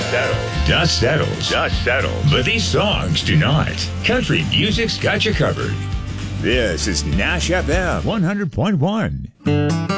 Dust settles. But these songs do not. Country music's got you covered. This is Nash FM 100.1.